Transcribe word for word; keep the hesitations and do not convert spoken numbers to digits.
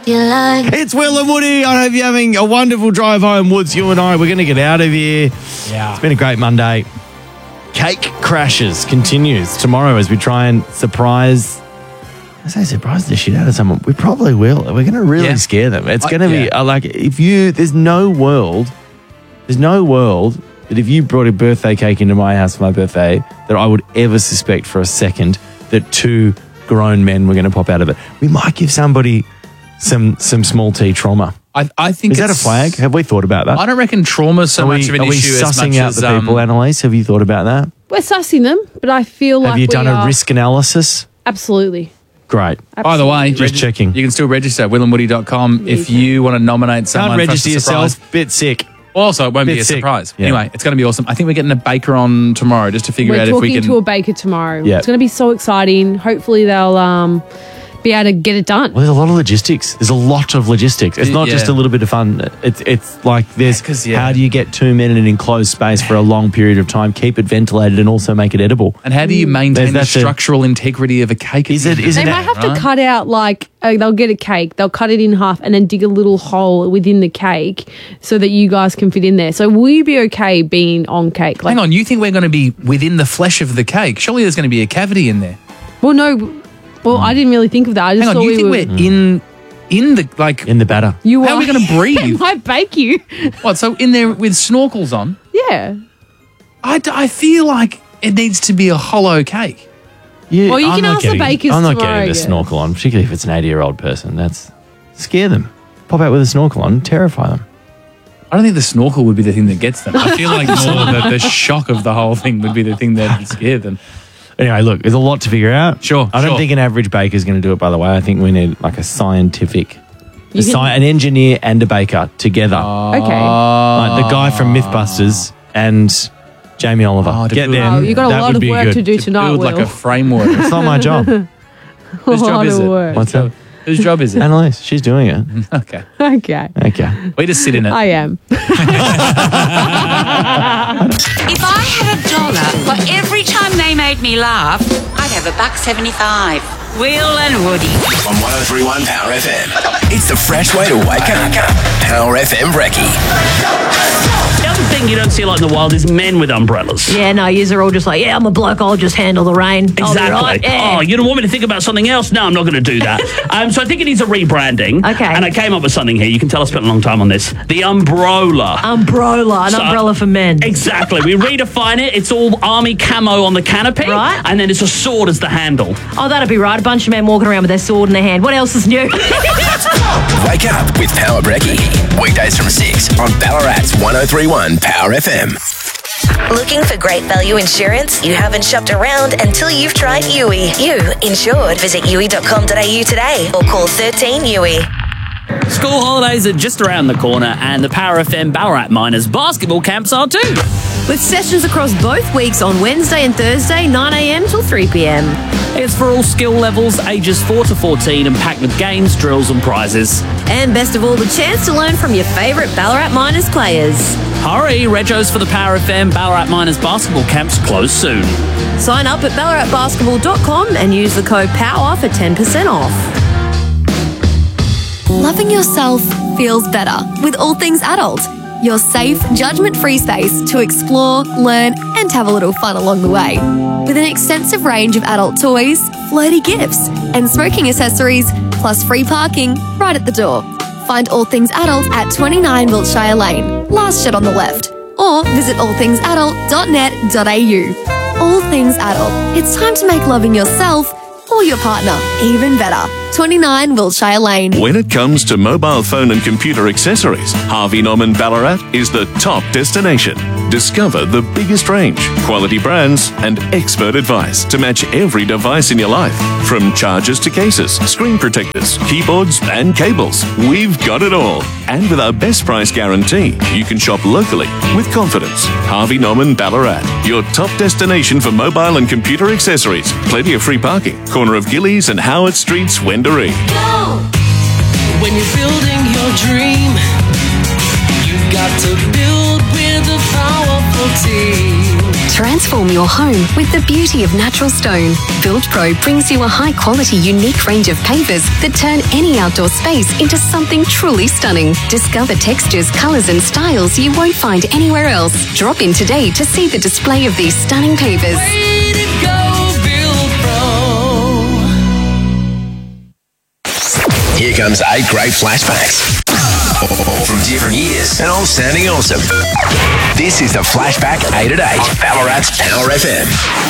It's Will and Woody. I hope you're having a wonderful drive home, Woods. You and I, we're going to get out of here. Yeah. It's been a great Monday. Cake Crashes continues tomorrow as we try and surprise, I say surprise the shit out of someone. We probably will. We're going to really Yeah. scare them. It's I- going to be yeah. uh, like, if you, there's no world, there's no world that if you brought a birthday cake into my house for my birthday, that I would ever suspect for a second that two grown men were going to pop out of it. We might give somebody some some small T trauma. I, I think Is that a it's- flag? Have we thought about that? I don't reckon trauma so are much we, of an are we issue as sussing much out as the people, um, Annalise? Have you thought about that? We're sussing them, but I feel like Have you we done are, a risk analysis? Absolutely. Great. By the way, Just checking. You can still register at will and woody dot com if you want to nominate someone Can't for us register to surprise. yourself. Bit sick. Also, it won't Bit be a sick. surprise. Yeah. Anyway, it's going to be awesome. I think we're getting a baker on tomorrow just to figure We're out if we talking can. to a baker tomorrow. Yeah. It's going to be so exciting. Hopefully they'll um, be able to get it done. Well, there's a lot of logistics. There's a lot of logistics. It's not Yeah. just a little bit of fun. It's it's like there's Yeah, 'cause, yeah. how do you get two men in an enclosed space for a long period of time, keep it ventilated, and also make it edible? and how do you maintain the That's a- structural integrity of a cake? at Is the it- end of is the They it day, might have right? to cut out like uh, they'll get a cake, they'll cut it in half and then dig a little hole within the cake so that you guys can fit in there. So will you be okay being on cake? Like, Hang on, you think we're going to be within the flesh of the cake? Surely there's going to be a cavity in there. Well, no. Well, I didn't really think of that. I just Hang on, thought you we think were. we're in in the like? In the batter. You how are we going to breathe? It might bake you. What? So in there with snorkels on? Yeah. I, d- I feel like it needs to be a hollow cake. Yeah, Well, you I'm can not ask the getting- bakers I'm not tomorrow, getting the yeah. snorkel on, particularly if it's an eighty-year-old person. That's scare them. Pop out with a snorkel on, terrify them. I don't think the snorkel would be the thing that gets them. I feel like more the, the shock of the whole thing would be the thing that would scare them. Anyway, look, there's a lot to figure out. Sure, I don't sure. think an average baker is going to do it, by the way. I think we need like a scientific, a You sci- can- an engineer and a baker together. Okay. Like the guy from Mythbusters and Jamie Oliver. Oh, to Get build- them. Oh, you got a That lot would of be work good. to do To tonight, build Will. like a framework. It's not my job. Whose A job lot is of it? work. What's that? Whose job is it? Annalise, she's doing it. Okay. Okay. Okay. We just sit in it. I am. If I had a dollar for every time they made me laugh, I'd have a buck seventy-five. Will and Woody. On one oh three point one Power F M. It's the fresh way to wake up. Power F M Brekkie. The other thing you don't see a lot in the wild is men with umbrellas. Yeah, no, yous are all just like, yeah, I'm a bloke, I'll just handle the rain. I'll be Exactly. right. Yeah. Oh, you don't want me to think about something else? No, I'm not going to do that. um, so I think it needs a rebranding. Okay. And I came up with something here. You can tell I spent a long time on this. The umbrella. Umbrella, an So- umbrella for men. Exactly. We redefine it. It's all army camo on the canopy. Right. And then it's a sword as the handle. Oh, that'd be right. A bunch of men walking around with their sword in their hand. What else is new? Wake up with Power Brekkie. Weekdays from six on Ballarat's one oh three point one Power F M. Looking for great value insurance? You haven't shopped around until you've tried U I. You insured. Visit U I dot com dot a u today or call thirteen U I. School holidays are just around the corner, and the Power F M Ballarat Miners basketball camps are too. With sessions across both weeks on Wednesday and Thursday, nine a.m. till three p.m. It's for all skill levels, ages four to fourteen, and packed with games, drills, and prizes. And best of all, the chance to learn from your favourite Ballarat Miners players. Hurry, Regos for the Power F M Ballarat Miners basketball camps close soon. Sign up at ballarat basketball dot com and use the code POWER for ten percent off. Loving yourself feels better with All Things Adult, your safe, judgment-free space to explore, learn, and have a little fun along the way. With an extensive range of adult toys, flirty gifts, and smoking accessories, plus free parking right at the door. Find All Things Adult at twenty-nine Wiltshire Lane, last shed on the left, or visit all things adult dot net dot a u. All Things Adult. It's time to make loving yourself or your partner even better. twenty-nine Wiltshire Lane. When it comes to mobile phone and computer accessories, Harvey Norman Ballarat is the top destination. Discover the biggest range, quality brands, and expert advice to match every device in your life. From chargers to cases, screen protectors, keyboards, and cables, we've got it all. And with our best price guarantee, you can shop locally with confidence. Harvey Norman Ballarat, your top destination for mobile and computer accessories. Plenty of free parking. Corner of Gillies and Howard Streets, Wendouree. When you're building your dream, you've got to build with a powerful team. Transform your home with the beauty of natural stone. Build Pro brings you a high-quality, unique range of pavers that turn any outdoor space into something truly stunning. Discover textures, colours and styles you won't find anywhere else. Drop in today to see the display of these stunning pavers. Way to go, Build Pro. Here comes eight great flashbacks. All from different years and all sounding awesome. This is the Flashback eight at eight on Ballarat's Power F M.